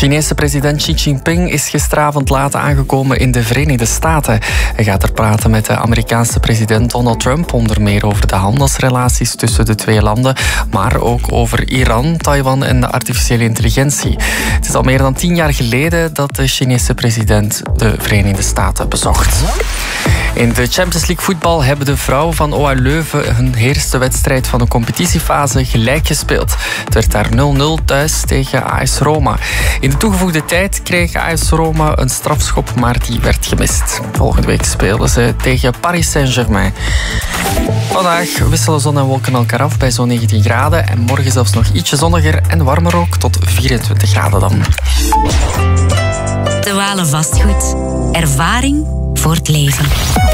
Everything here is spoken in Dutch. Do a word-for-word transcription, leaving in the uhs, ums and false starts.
Chinese president Xi Jinping is gisteravond laat aangekomen in de Verenigde Staten. Hij gaat er praten met de Amerikaanse president Donald Trump, onder meer over de handelsrelaties tussen de twee landen, maar ook over Iran, Taiwan en de artificiële intelligentie. Het is al meer dan tien jaar geleden dat de Chinese president de Verenigde Staten bezocht. In de Champions League voetbal hebben de vrouwen van O A Leuven hun eerste wedstrijd van de competitiefase gelijk gespeeld. Het werd daar nul nul thuis tegen A S Roma. In de toegevoegde tijd kreeg A S Roma een strafschop, maar die werd gemist. Volgende week spelen ze tegen Paris Saint-Germain. Vandaag wisselen zon en wolken elkaar af bij zo'n negentien graden en morgen zelfs nog ietsje zonniger en warmer ook, tot vierentwintig graden dan. De Walen Vastgoed. Ervaring voor het leven.